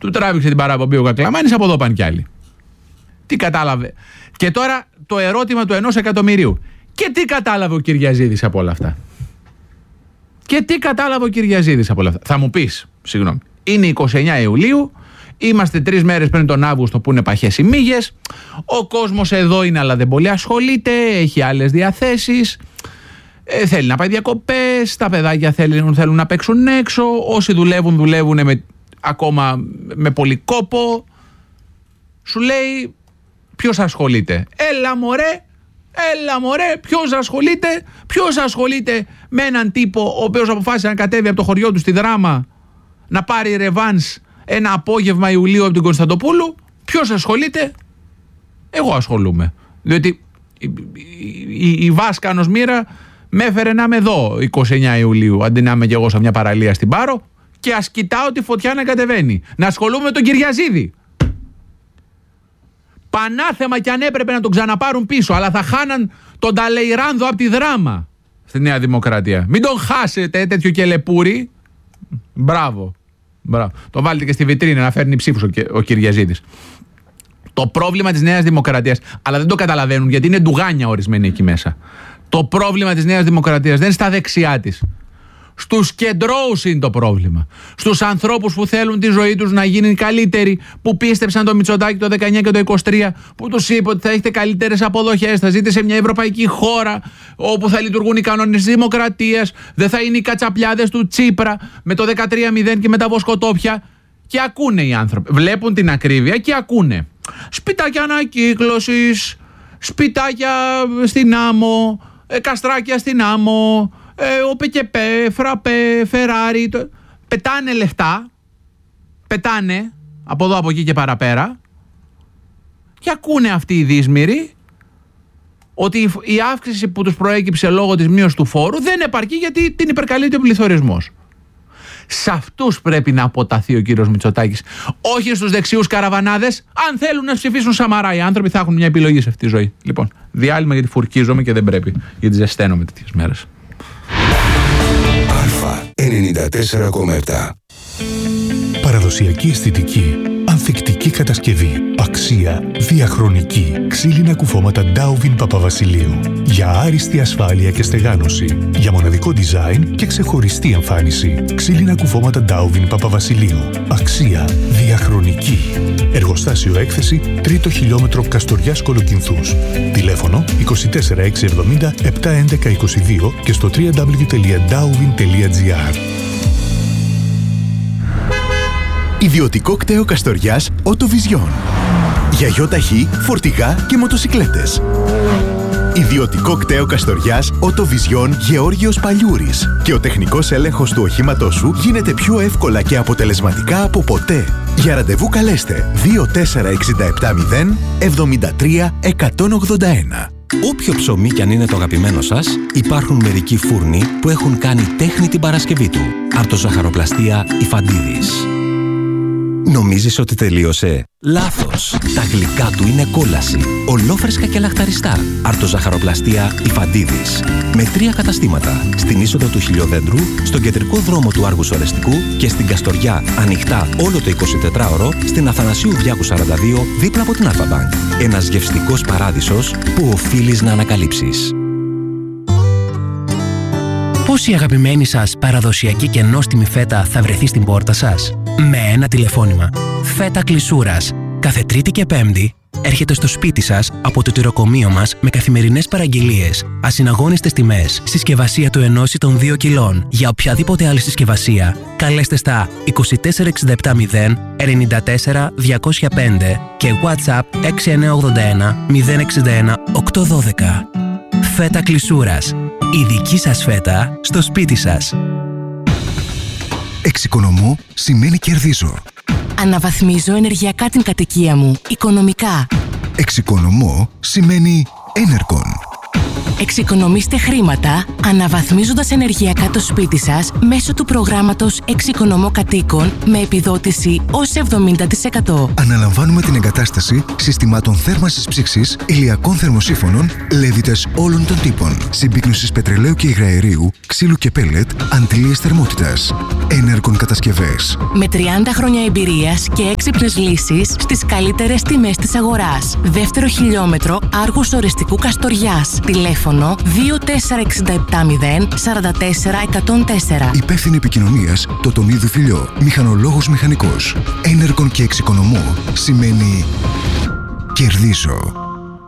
Του τράβηξε την παραπομπή ο Κακλαμάνης, από εδώ πάνε κι άλλοι. Τι κατάλαβε? Και τώρα το ερώτημα του 1 εκατομμυρίου. Και τι κατάλαβε ο Κυριαζίδης από όλα αυτά? Θα μου πεις, συγγνώμη, είναι 29 Ιουλίου, είμαστε 3 μέρες πριν τον Αύγουστο που είναι παχές οι μύγες, ο κόσμος εδώ είναι αλλά δεν πολύ ασχολείται, έχει άλλες διαθέσεις, θέλει να πάει διακοπές, τα παιδάκια θέλουν να παίξουν έξω, όσοι δουλεύουν ακόμα με πολύ κόπο. Σου λέει, ποιος ασχολείται? Έλα μωρέ, ποιος ασχολείται με έναν τύπο ο οποίος αποφάσισε να κατέβει από το χωριό του στη Δράμα να πάρει ρεβάνς ένα απόγευμα Ιουλίου από την Κωνσταντοπούλου? Ποιος ασχολείται? Εγώ ασχολούμαι, διότι η βάσκανος μοίρα με έφερε να είμαι εδώ 29 Ιουλίου αντί να είμαι κι εγώ σε μια παραλία στην Πάρο και ας κοιτάω τη φωτιά να κατεβαίνει, να ασχολούμαι με τον Κυριαζίδη. Πανάθεμα κι αν έπρεπε να τον ξαναπάρουν πίσω, αλλά θα χάναν τον Ταλεϊράνδο από τη Δράμα στη Νέα Δημοκρατία. Μην τον χάσετε, τέτοιο κελεπούρι. Μπράβο. Το βάλετε και στη βιτρίνα να φέρνει ψήφους ο Κυριαζίδης. Το πρόβλημα της Νέας Δημοκρατίας, αλλά δεν το καταλαβαίνουν γιατί είναι ντουγάνια ορισμένοι εκεί μέσα. Το πρόβλημα της Νέας Δημοκρατίας δεν είναι στα δεξιά της. Στους κεντρώους είναι το πρόβλημα. Στους ανθρώπους που θέλουν τη ζωή τους να γίνει καλύτερη, που πίστεψαν το Μητσοτάκη το 19 και το 23, που τους είπε ότι θα έχετε καλύτερες αποδοχές, θα ζείτε σε μια ευρωπαϊκή χώρα όπου θα λειτουργούν οι κανόνες της δημοκρατίας, δεν θα είναι οι κατσαπλιάδες του Τσίπρα με το 13-0 και με τα βοσκοτόπια. Και ακούνε οι άνθρωποι. Βλέπουν την ακρίβεια και ακούνε. Σπιτάκια ανακύκλωσης, σπιτάκια στην άμμο, καστράκια στην άμμο, ο ΠΚΠ, Φραπέ, Φεράρι. Πετάνε λεφτά. Πετάνε από εδώ, από εκεί και παραπέρα. Και ακούνε αυτοί οι δύσμυροι ότι η αύξηση που τους προέκυψε λόγω της μείωσης του φόρου δεν επαρκεί γιατί την υπερκαλύπτει ο πληθωρισμός. Σε αυτούς πρέπει να αποταθεί ο κύριος Μητσοτάκης. Όχι στους δεξιούς καραβανάδες. Αν θέλουν να ψηφίσουν Σαμαρά, οι άνθρωποι θα έχουν μια επιλογή σε αυτή τη ζωή. Λοιπόν, διάλειμμα γιατί φουρκίζομαι και δεν πρέπει. Γιατί ζεσταίνομαι τέτοιες μέρες. Αλφα 94,7. Παραδοσιακή αισθητική, ανθεκτική κατασκευή, αξία, διαχρονική, ξύλινα κουφώματα Ντάουβιν Παπαβασιλείου. Για άριστη ασφάλεια και στεγάνωση, για μοναδικό design και ξεχωριστή εμφάνιση. Ξύλινα κουφώματα Ντάουβιν Παπαβασιλείου. Αξία, διαχρονική. Εργοστάσιο έκθεση, 3ο χιλιόμετρο Καστοριάς Κολοκυνθούς. Τηλέφωνο 24670 71122 και στο www.dauvin.gr. Ιδιωτικό κτέο Καστοριάς Οτοβιζιόν. Για γιοταχή, φορτηγά και μοτοσικλέτες. Ιδιωτικό κτέο Καστοριάς Οτοβιζιόν Γεώργιος Παλιούρης. Και ο τεχνικός έλεγχος του οχήματός σου γίνεται πιο εύκολα και αποτελεσματικά από ποτέ. Για ραντεβού καλέστε 24670 73 181. Όποιο ψωμί κι αν είναι το αγαπημένο σας, υπάρχουν μερικοί φούρνοι που έχουν κάνει τέχνη την Παρασκευή του. Αρτοζαχαροπλαστεία Ιφαντίδης. Νομίζεις ότι τελείωσε? Λάθος! Τα γλυκά του είναι κόλαση. Ολόφρεσκα και λαχταριστά. Αρτοζαχαροπλαστεία Ιφαντίδης. Με 3 καταστήματα. Στην είσοδο του Χιλιοδέντρου, στον κεντρικό δρόμο του Άργους Ορεστικού και στην Καστοριά ανοιχτά όλο το 24ωρο στην Αθανασίου Διάκου 42 δίπλα από την Αλφα-Μπανκ. Ένας γευστικός παράδεισος που οφείλεις να ανακαλύψεις. Πώς η αγαπημένη σας παραδοσιακή και νόστιμη φέτα θα βρεθεί στην πόρτα σας? Με ένα τηλεφώνημα. Φέτα Κλεισούρας. Κάθε Τρίτη και Πέμπτη έρχεται στο σπίτι σας από το τυροκομείο μας με καθημερινές παραγγελίες, ασυναγώνιστες τιμές, συσκευασία του 1 ή των 2 κιλών. Για οποιαδήποτε άλλη συσκευασία, καλέστε στα 24670 94 205 και WhatsApp 6981 061 812. Φέτα Κλεισούρας. Η δική σας φέτα στο σπίτι σας. Εξοικονομώ σημαίνει κερδίζω. Αναβαθμίζω ενεργειακά την κατοικία μου, οικονομικά. Εξοικονομώ σημαίνει Enercon. Εξοικονομήστε χρήματα αναβαθμίζοντας ενεργειακά το σπίτι σας μέσω του προγράμματος Εξοικονομώ Κατοίκων με επιδότηση ως 70%. Αναλαμβάνουμε την εγκατάσταση συστημάτων θέρμανσης ψήξης, ηλιακών θερμοσύφωνων, λέβητες όλων των τύπων, συμπίκνωσης πετρελαίου και υγραερίου, ξύλου και πέλετ, αντλίες θερμότητας, ένεργων κατασκευές. Με 30 χρόνια εμπειρίας και έξυπνες λύσεις στις καλύτερες τιμές της αγοράς. Δεύτερο χιλιόμετρο Άργους Οριστικού Καστοριάς. Τηλέφωνο 24670 44 104. Υπεύθυνη επικοινωνίας Τοτονίδου Φιλιό. Μηχανολόγος μηχανικός. Ένεργον και εξοικονομώ σημαίνει κερδίζω.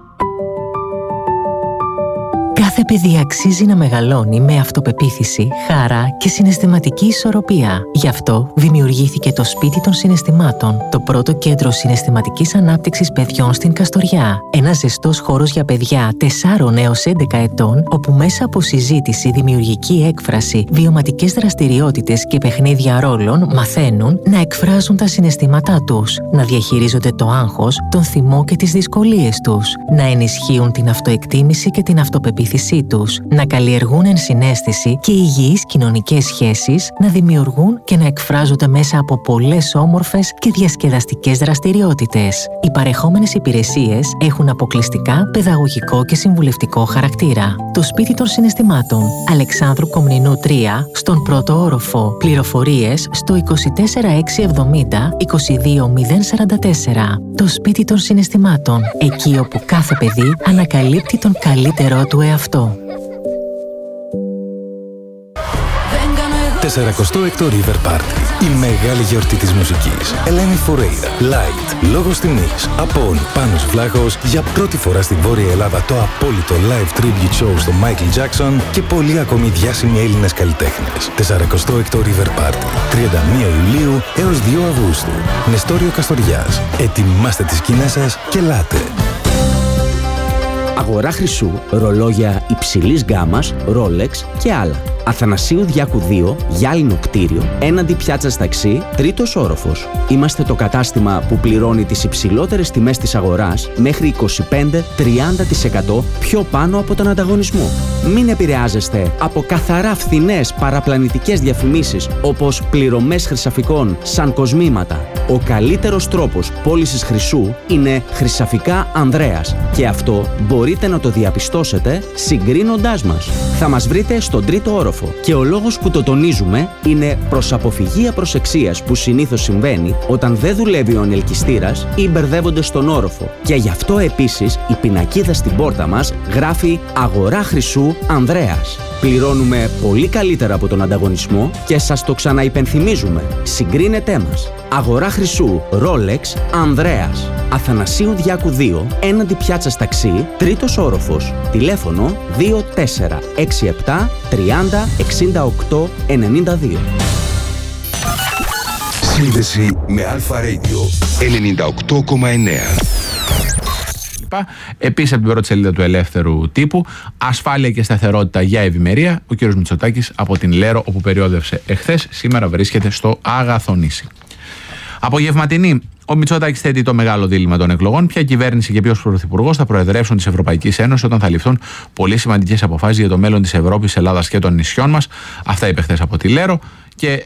Κάθε παιδί αξίζει να μεγαλώνει με αυτοπεποίθηση, χαρά και συναισθηματική ισορροπία. Γι' αυτό δημιουργήθηκε το Σπίτι των Συναισθημάτων, το πρώτο κέντρο συναισθηματικής ανάπτυξης παιδιών στην Καστοριά. Ένας ζεστός χώρος για παιδιά 4 έως 11 ετών, όπου μέσα από συζήτηση, δημιουργική έκφραση, βιωματικές δραστηριότητες και παιχνίδια ρόλων μαθαίνουν να εκφράζουν τα συναισθήματά τους, να διαχειρίζονται το άγχος, τον θυμό και τις δυσκολίες τους, να ενισχύουν την αυτοεκτίμηση και την αυτοπεποίθηση τους, να καλλιεργούν ενσυναίσθηση και υγιείς κοινωνικές σχέσεις, να δημιουργούν και να εκφράζονται μέσα από πολλές όμορφες και διασκεδαστικές δραστηριότητες. Οι παρεχόμενες υπηρεσίες έχουν αποκλειστικά παιδαγωγικό και συμβουλευτικό χαρακτήρα. Το Σπίτι των Συναισθημάτων, Αλεξάνδρου Κομνηνού 3, στον πρώτο όροφο. Πληροφορίες στο 24670 22044. Το Σπίτι των Συναισθημάτων, εκεί όπου κάθε παιδί ανακαλύπτει τον καλύτερό του εαυτό. 46ο River Party. Η μεγάλη γιορτή της μουσικής. Ελένη Φουρέιρα, Light, Λόγος Τιμής, Απόν, Πάνος Βλάχος, για πρώτη φορά στη Βόρεια Ελλάδα το απόλυτο live tribute show στο Michael Jackson και πολλοί ακόμη διάσημοι Έλληνες καλλιτέχνες. 46ο River Party. 31 Ιουλίου έως 2 Αυγούστου. Νεστόριο Καστοριάς. Ετοιμάστε τις σκηνές σας και ελάτε. Αγορά χρυσού, ρολόγια υψηλής γκάμας, Rolex και άλλα. Αθανασίου Διάκου 2, γυάλινο κτίριο, έναντι πιάτσας ταξί, τρίτος όροφος. Είμαστε το κατάστημα που πληρώνει τις υψηλότερες τιμές της αγοράς μέχρι 25-30% πιο πάνω από τον ανταγωνισμό. Μην επηρεάζεστε από καθαρά φθηνές παραπλανητικές διαφημίσεις όπως πληρωμές χρυσαφικών σαν κοσμήματα. Ο καλύτερος τρόπος πώλησης χρυσού είναι Χρυσαφικά Ανδρέας και αυτό μπορείτε να το διαπιστώσετε συγκρίνοντάς μας. Θα μας βρείτε στον τρίτο όροφο και ο λόγος που το τονίζουμε είναι προς αποφυγή απροσεξίας που συνήθως συμβαίνει όταν δεν δουλεύει ο ανελκυστήρας ή μπερδεύονται στον όροφο. Και γι' αυτό επίσης η πινακίδα στην πόρτα μας γράφει «Αγορά χρυσού Ανδρέας». Πληρώνουμε πολύ καλύτερα από τον ανταγωνισμό και σας το ξαναυπενθυμίζουμε. Συγκρίνετέ μας. Αγορά χρυσού Rolex Ανδρέας. Αθανασίου Διάκου 2, έναντι πιάτσας ταξί, τρίτος όροφος. Τηλέφωνο 2467 30 68 92. Σύνδεση με Αλφα Radio 98,9. Επίσης, από την πρώτη σελίδα του Ελεύθερου Τύπου, ασφάλεια και σταθερότητα για ευημερία. Ο κ. Μητσοτάκης από την Λέρο, όπου περιόδευσε εχθές, σήμερα βρίσκεται στο Αγαθονήσι. Απογευματινή. Ο Μητσοτάκης θέτει το μεγάλο δίλημμα των εκλογών. Ποια κυβέρνηση και ποιος πρωθυπουργός θα προεδρεύσουν της Ευρωπαϊκής Ένωσης όταν θα ληφθούν πολύ σημαντικές αποφάσεις για το μέλλον της Ευρώπης, Ελλάδας και των νησιών μας. Αυτά είπε χθες από τη Λέρο. Και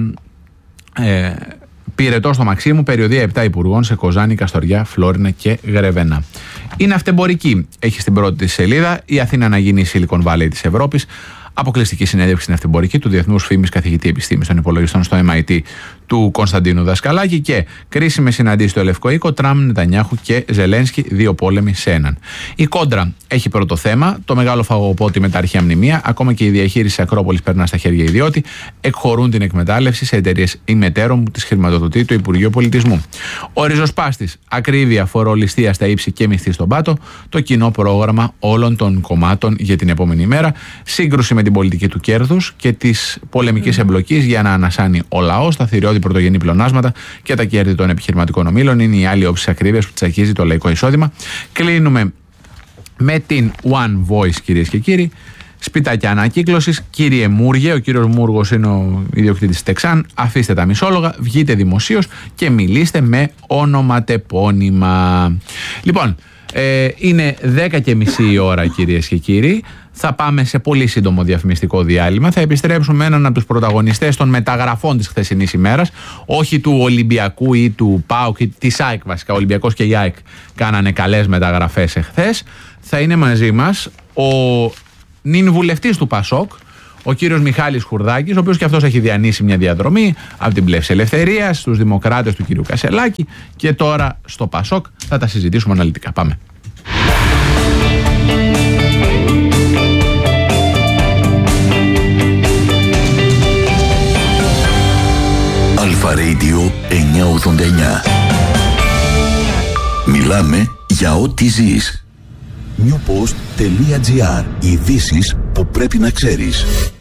πυρετό στο Μαξίμου, περιοδία 7 υπουργών σε Κοζάνη, Καστοριά, Φλόρινα και Γρεβενά. Είναι αυτεμπορική, έχει στην πρώτη της σελίδα, η Αθήνα να γίνει η Silicon Valley της Ευρώπης. Αποκλειστική συνέντευξη στην αυτεμπορική του διεθνούς φήμης καθηγητή επιστήμης των υπολογιστών στο MIT του Κωνσταντίνου Δασκαλάκη και κρίσιμες συναντήσεις στο Λευκό Οίκο, Τραμπ, Νετανιάχου και Ζελένσκι, 2 πόλεμοι σε έναν. Η Κόντρα έχει πρώτο θέμα, το μεγάλο φαγοπότη με τα αρχαία μνημεία, ακόμα και η διαχείριση Ακρόπολης περνά στα χέρια ιδιώτη, εκχωρούν την εκμετάλλευση σε εταιρείες ημετέρων που τις χρηματοδοτεί το Υπουργείο Πολιτισμού. Ο ριζοσπάστης, ακρίβεια, φορολιστία στα ύψη και μισθή στον πάτο, το κοινό πρόγραμμα όλων των κομμάτων για την επόμενη μέρα, σύγκρουση με την πολιτική του κέρδους και της πολεμικής εμπλοκής για να ανασάνει ο λαός, τα θηριώδη πρωτογενή πλεονάσματα και τα κέρδη των επιχειρηματικών ομίλων είναι η άλλη όψη της ακρίβειας που τσακίζει το λαϊκό εισόδημα. Κλείνουμε με την One Voice, κυρίες και κύριοι. Σπιτάκια ανακύκλωσης. Κύριε Μούργε, ο κύριος Μούργος είναι ο ιδιοκτήτης Τεξάν. Αφήστε τα μισόλογα, βγείτε δημοσίως και μιλήστε με ονοματεπώνυμα. Λοιπόν, είναι 10:30 η ώρα, κυρίες και κύριοι. Θα πάμε σε πολύ σύντομο διαφημιστικό διάλειμμα. Θα επιστρέψουμε με έναν από τους πρωταγωνιστές των μεταγραφών της χθεσινής ημέρας. Όχι του Ολυμπιακού ή του ΠΑΟΚ ή της ΑΕΚ βασικά. Ο Ολυμπιακός και η ΑΕΚ κάνανε καλές μεταγραφές εχθές. Θα είναι μαζί μας ο νυν βουλευτής του ΠΑΣΟΚ, ο κύριος Μιχάλης Χουρδάκης, ο οποίος και αυτός έχει διανύσει μια διαδρομή από την Πλεύση Ελευθερίας στους Δημοκράτες του κύριου Κασελάκη και τώρα στο ΠΑΣΟΚ. Θα τα συζητήσουμε αναλυτικά. Πάμε. Αλφα Radio 989. Μιλάμε για ό,τι ζεις. Newpost.gr. Ειδήσεις που πρέπει να ξέρεις.